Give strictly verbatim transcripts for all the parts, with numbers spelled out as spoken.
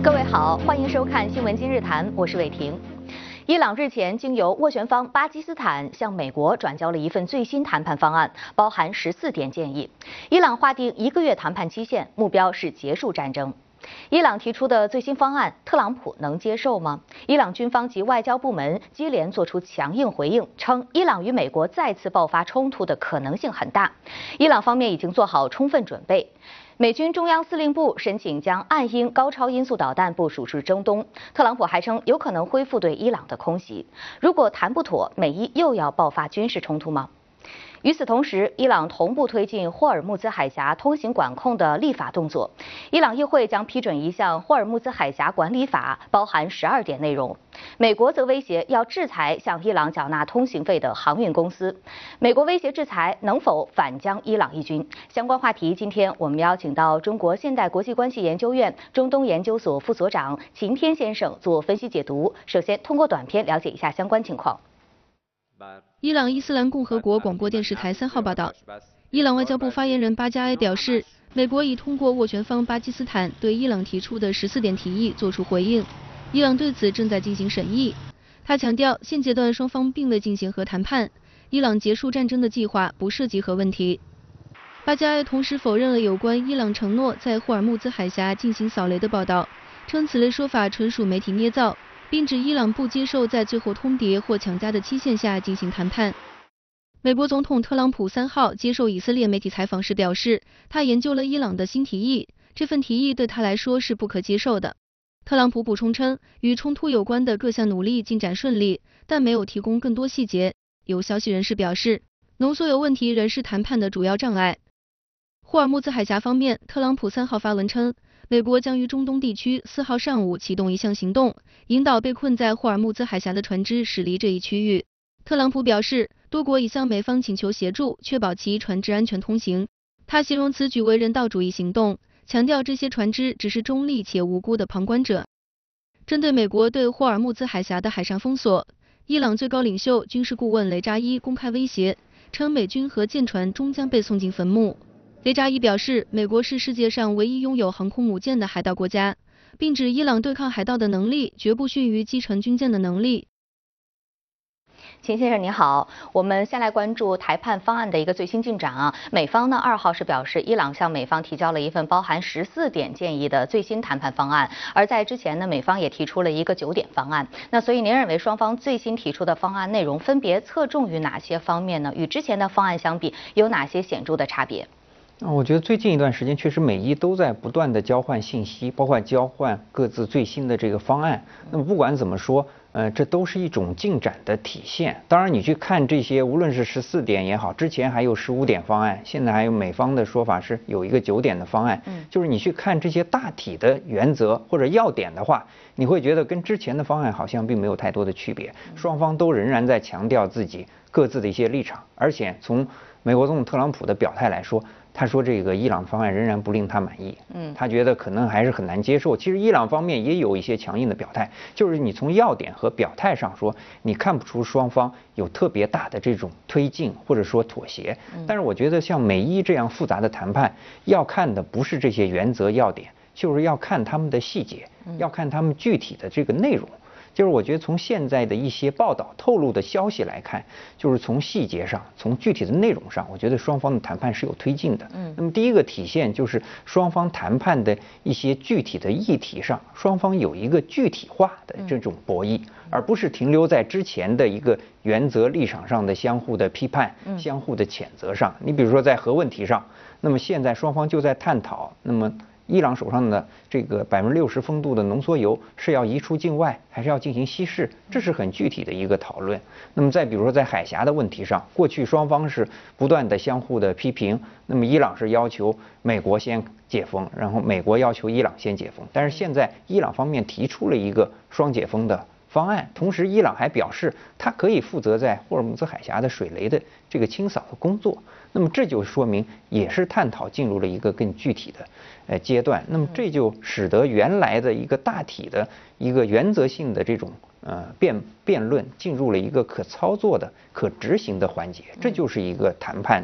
各位好，欢迎收看《新闻今日谈》，我是伟婷。伊朗日前经由斡旋方巴基斯坦向美国转交了一份最新谈判方案，包含十四点建议。伊朗划定一个月谈判期限，目标是结束战争。伊朗提出的最新方案，特朗普能接受吗？伊朗军方及外交部门接连作出强硬回应，称伊朗与美国再次爆发冲突的可能性很大。伊朗方面已经做好充分准备。美军中央司令部申请将暗鹰高超音速导弹部署至中东。特朗普还称有可能恢复对伊朗的空袭。如果谈不妥，美伊又要爆发军事冲突吗？与此同时，伊朗同步推进霍尔木兹海峡通行管控的立法动作。伊朗议会将批准一项霍尔木兹海峡管理法，包含十二点内容。美国则威胁要制裁向伊朗缴纳通行费的航运公司。美国威胁制裁能否反将伊朗一军？相关话题，今天我们邀请到中国现代国际关系研究院中东研究所副所长秦天先生做分析解读。首先，通过短片了解一下相关情况。 伊朗伊斯兰共和国广播电视台三号报道，伊朗外交部发言人巴加埃表示，美国已通过斡旋方巴基斯坦对伊朗提出的十四点提议作出回应，伊朗对此正在进行审议。他强调，现阶段双方并未进行核谈判，伊朗结束战争的计划不涉及核问题。巴加埃同时否认了有关伊朗承诺在霍尔木兹海峡进行扫雷的报道，称此类说法纯属媒体捏造，并指伊朗不接受在最后通牒或强加的期限下进行谈判。美国总统特朗普三号接受以色列媒体采访时表示，他研究了伊朗的新提议，这份提议对他来说是不可接受的。特朗普补充称，与冲突有关的各项努力进展顺利，但没有提供更多细节。有消息人士表示，浓缩铀问题仍是谈判的主要障碍。霍尔木兹海峡方面，特朗普三号发文称，美国将于中东地区四号上午启动一项行动，引导被困在霍尔木兹海峡的船只驶离这一区域。特朗普表示，多国已向美方请求协助，确保其船只安全通行。他形容此举为人道主义行动，强调这些船只只是中立且无辜的旁观者。针对美国对霍尔木兹海峡的海上封锁，伊朗最高领袖军事顾问雷扎伊公开威胁，称美军和舰船终将被送进坟墓。雷扎伊表示，美国是世界上唯一拥有航空母舰的海盗国家，并指伊朗对抗海盗的能力绝不逊于击沉军舰的能力。 秦先生您好，我们先来关注谈判方案的一个最新进展啊。美方呢二号是表示，伊朗向美方提交了一份包含十四点建议的最新谈判方案，而在之前呢，美方也提出了一个九点方案。那所以您认为双方最新提出的方案内容分别侧重于哪些方面呢？与之前的方案相比，有哪些显著的差别？ 我觉得最近一段时间，确实美伊都在不断的交换信息，包括交换各自最新的这个方案。那么不管怎么说，呃，这都是一种进展的体现。当然，你去看这些，无论是十四点也好，之前还有十五点方案，现在还有美方的说法是有一个九点的方案。嗯，就是你去看这些大体的原则或者要点的话，你会觉得跟之前的方案好像并没有太多的区别。双方都仍然在强调自己各自的一些立场，而且从美国总统特朗普的表态来说，他说这个伊朗方案仍然不令他满意，嗯，他觉得可能还是很难接受。其实伊朗方面也有一些强硬的表态，就是你从要点和表态上说，你看不出双方有特别大的这种推进或者说妥协。但是我觉得像美伊这样复杂的谈判，要看的不是这些原则要点，就是要看他们的细节，要看他们具体的这个内容。就是我觉得从现在的一些报道透露的消息来看，就是从细节上，从具体的内容上，我觉得双方的谈判是有推进的。嗯，那么第一个体现就是双方谈判的一些具体的议题上，双方有一个具体化的这种博弈，而不是停留在之前的一个原则立场上的相互的批判、相互的谴责上。你比如说在核问题上，那么现在双方就在探讨，那么伊朗手上的这个百分之六十风度的浓缩铀是要移出境外，还是要进行稀释？这是很具体的一个讨论。那么再比如说在海峡的问题上，过去双方是不断的相互的批评，那么伊朗是要求美国先解封，然后美国要求伊朗先解封，但是现在伊朗方面提出了一个双解封的方案，同时伊朗还表示它可以负责在霍尔木兹海峡的水雷的这个清扫的工作。那么这就说明也是探讨进入了一个更具体的呃阶段。那么这就使得原来的一个大体的一个原则性的这种呃辩辩论进入了一个可操作的、可执行的环节。这就是一个谈判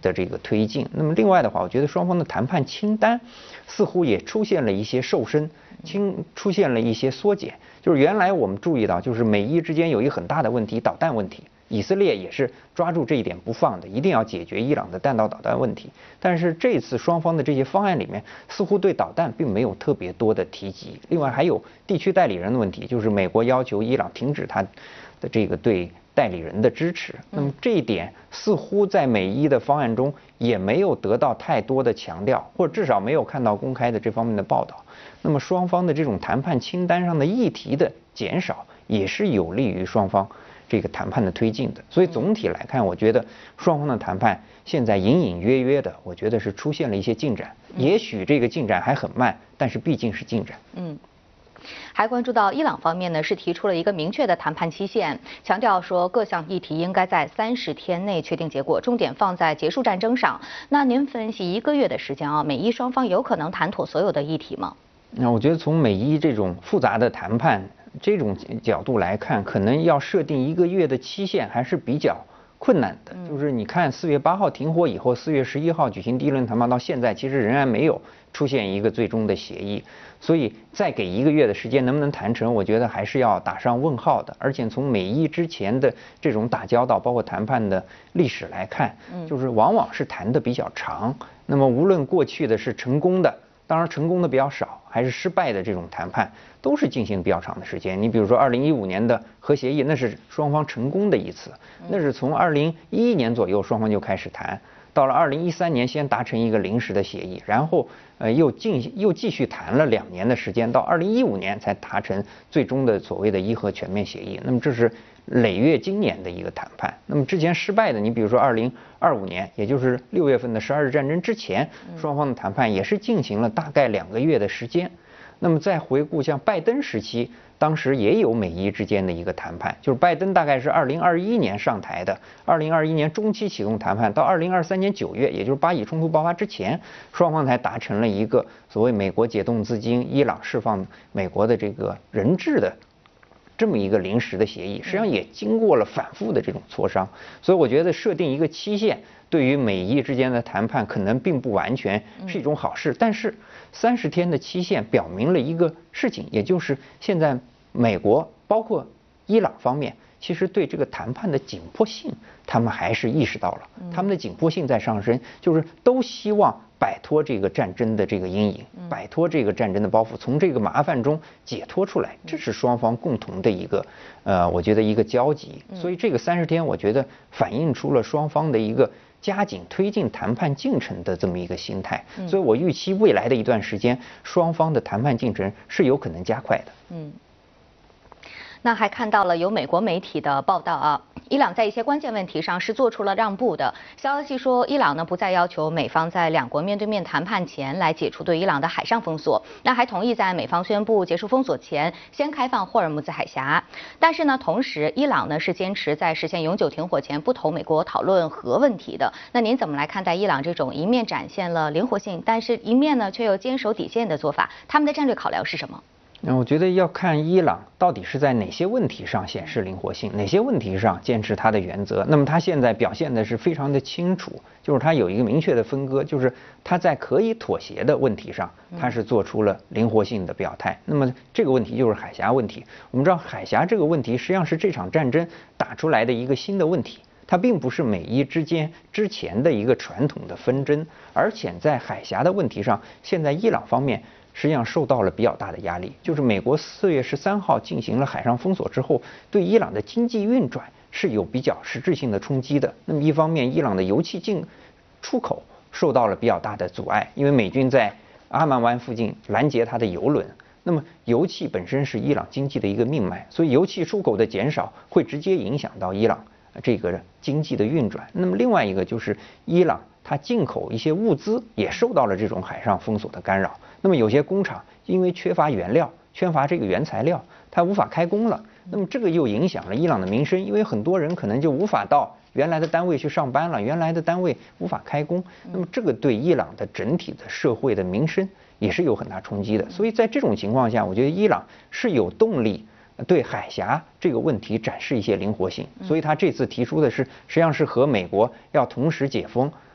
的这个推进。那么另外的话，我觉得双方的谈判清单似乎也出现了一些瘦身，清出现了一些缩减。就是原来我们注意到，就是美伊之间有一个很大的问题，导弹问题。以色列也是抓住这一点不放的，一定要解决伊朗的弹道导弹问题。但是这次双方的这些方案里面，似乎对导弹并没有特别多的提及。另外还有地区代理人的问题，就是美国要求伊朗停止它的这个对代理人的支持。那么这一点似乎在美伊的方案中也没有得到太多的强调，或者至少没有看到公开的这方面的报道。那么双方的这种谈判清单上的议题的减少，也是有利于双方这个谈判的推进的。所以总体来看，我觉得双方的谈判现在隐隐约约的，我觉得是出现了一些进展。也许这个进展还很慢，但是毕竟是进展。 嗯。还关注到伊朗方面呢，是提出了一个明确的谈判期限，强调说各项议题应该在三十天内确定结果，重点放在结束战争上。那您分析一个月的时间啊，美伊双方有可能谈妥所有的议题吗？ 那我觉得从美伊这种复杂的谈判这种角度来看，可能要设定一个月的期限还是比较困难的。就是你看四月八号停火以后，四月十一号举行第一轮谈判，到现在其实仍然没有出现一个最终的协议，所以再给一个月的时间能不能谈成，我觉得还是要打上问号的。而且从美伊之前的这种打交道，包括谈判的历史来看，就是往往是谈的比较长。那么无论过去的是成功的，当然成功的比较少，还是失败的这种谈判，都是进行比较长的时间。你比如说二零一五年的核协议，那是双方成功的一次，那是从二零一一年左右双方就开始谈，到了二零一三年先达成一个临时的协议，然后呃又进又继续谈了两年的时间，到二零一五年才达成最终的所谓的伊核全面协议。那么这是累月经年的一个谈判。那么之前失败的，你比如说二零二五年，也就是六月份的十二日战争之前，双方的谈判也是进行了大概两个月的时间。那么再回顾像拜登时期，当时也有美伊之间的一个谈判，就是拜登大概是二零二一年上台的，二零二一年中期启动谈判，到二零二三年九月，也就是巴以冲突爆发之前，双方才达成了一个所谓美国解冻资金，伊朗释放美国的这个人质的这么一个临时的协议，实际上也经过了反复的这种磋商。所以我觉得设定一个期限，对于美伊之间的谈判可能并不完全是一种好事。但是三十天的期限表明了一个事情，也就是现在美国包括伊朗方面，其实对这个谈判的紧迫性，他们还是意识到了，他们的紧迫性在上升，就是都希望摆脱这个战争的这个阴影，摆脱这个战争的包袱，从这个麻烦中解脱出来，这是双方共同的一个呃，我觉得一个交集。所以这个三十天，我觉得反映出了双方的一个加紧推进谈判进程的这么一个心态。所以我预期未来的一段时间，双方的谈判进程是有可能加快的。嗯。 那还看到了有美国媒体的报道啊，伊朗在一些关键问题上是做出了让步的。消息说，伊朗呢不再要求美方在两国面对面谈判前来解除对伊朗的海上封锁，那还同意在美方宣布结束封锁前先开放霍尔木兹海峡。但是呢，同时伊朗呢是坚持在实现永久停火前不同美国讨论核问题的。那您怎么来看待伊朗这种一面展现了灵活性，但是一面呢却又坚守底线的做法？他们的战略考量是什么？ 那我觉得要看伊朗到底是在哪些问题上显示灵活性，哪些问题上坚持他的原则。那么他现在表现的是非常的清楚，就是他有一个明确的分割，就是他在可以妥协的问题上，他是做出了灵活性的表态。那么这个问题就是海峡问题。我们知道海峡这个问题实际上是这场战争打出来的一个新的问题，它并不是美伊之间之前的一个传统的纷争，而且在海峡的问题上，现在伊朗方面实际上受到了比较大的压力，就是美国四月十三号进行了海上封锁之后，对伊朗的经济运转是有比较实质性的冲击的。那么一方面，伊朗的油气进出口受到了比较大的阻碍，因为美军在阿曼湾附近拦截它的油轮。那么油气本身是伊朗经济的一个命脉，所以油气出口的减少会直接影响到伊朗这个经济的运转。那么另外一个就是伊朗它进口一些物资也受到了这种海上封锁的干扰。那么有些工厂因为缺乏原料，缺乏这个原材料，它无法开工了。那么这个又影响了伊朗的民生，因为很多人可能就无法到原来的单位去上班了，原来的单位无法开工。那么这个对伊朗的整体的社会的民生也是有很大冲击的。所以在这种情况下，我觉得伊朗是有动力对海峡这个问题展示一些灵活性。所以他这次提出的是，实际上是和美国要同时解封。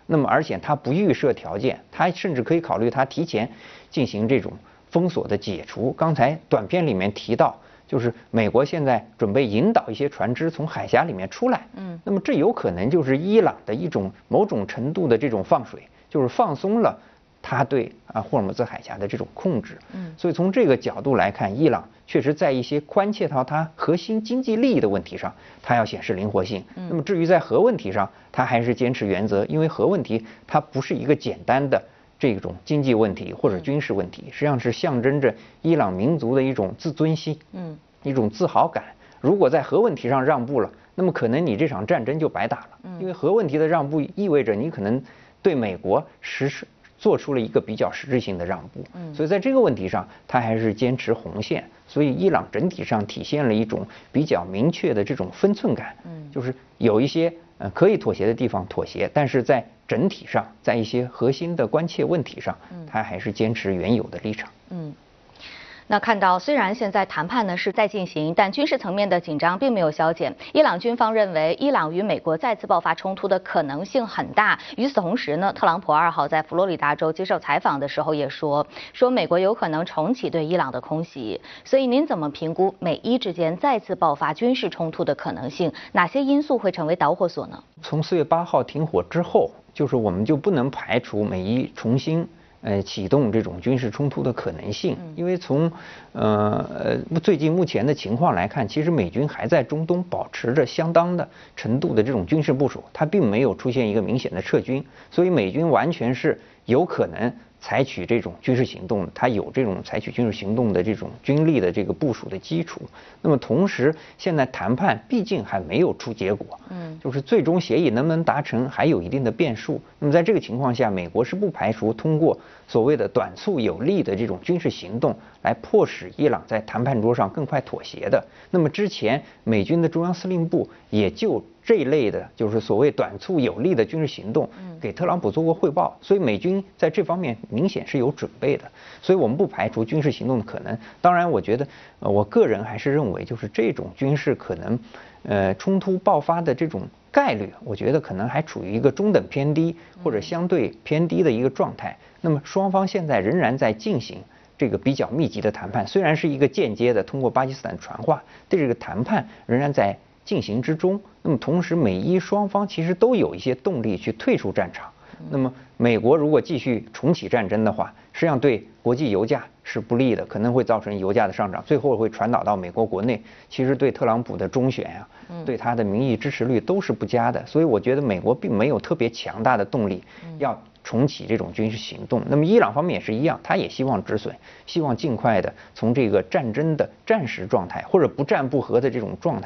那么而且它不预设条件，它甚至可以考虑它提前进行这种封锁的解除。刚才短片里面提到，就是美国现在准备引导一些船只从海峡里面出来，嗯，那么这有可能就是伊朗的一种某种程度的这种放水，就是放松了他对啊霍尔木兹海峡的这种控制。嗯，所以从这个角度来看，伊朗确实在一些关切到它核心经济利益的问题上，它要显示灵活性。那么至于在核问题上，它还是坚持原则，因为核问题它不是一个简单的这种经济问题或者军事问题，实际上是象征着伊朗民族的一种自尊心，嗯，一种自豪感。如果在核问题上让步了，那么可能你这场战争就白打了，因为核问题的让步意味着你可能对美国实施做出了一个比较实质性的让步，嗯，所以在这个问题上，他还是坚持红线，所以伊朗整体上体现了一种比较明确的这种分寸感，嗯，就是有一些呃可以妥协的地方妥协，但是在整体上，在一些核心的关切问题上，他还是坚持原有的立场，嗯。 那看到，虽然现在谈判呢是在进行，但军事层面的紧张并没有消减。伊朗军方认为，伊朗与美国再次爆发冲突的可能性很大。与此同时呢，特朗普二号在佛罗里达州接受采访的时候也说，说美国有可能重启对伊朗的空袭。所以您怎么评估美伊之间再次爆发军事冲突的可能性？哪些因素会成为导火索呢？ 从四月八号停火之后，就是我们就不能排除美伊重新。呃，启动这种军事冲突的可能性，因为从呃呃最近目前的情况来看，其实美军还在中东保持着相当的程度的这种军事部署，它并没有出现一个明显的撤军，所以美军完全是有可能采取这种军事行动的，它有这种采取军事行动的这种军力的这个部署的基础。那么同时，现在谈判毕竟还没有出结果，嗯，就是最终协议能不能达成还有一定的变数。那么在这个情况下，美国是不排除通过所谓的短促有力的这种军事行动来迫使伊朗在谈判桌上更快妥协的。那么之前美军的中央司令部也就这一类的，就是所谓短促有力的军事行动，给特朗普做过汇报，所以美军在这方面明显是有准备的，所以我们不排除军事行动的可能。当然，我觉得，呃，我个人还是认为，就是这种军事可能，呃，冲突爆发的这种概率，我觉得可能还处于一个中等偏低或者相对偏低的一个状态。那么双方现在仍然在进行这个比较密集的谈判，虽然是一个间接的通过巴基斯坦传话，但这个谈判仍然在进行之中。那么同时，美伊双方其实都有一些动力去退出战场。那么美国如果继续重启战争的话，实际上对国际油价是不利的，可能会造成油价的上涨，最后会传导到美国国内，其实对特朗普的中选呀、啊，对他的民意支持率都是不佳的。所以我觉得美国并没有特别强大的动力要重启这种军事行动。那么伊朗方面也是一样，他也希望止损，希望尽快的从这个战争的战时状态或者不战不和的这种状态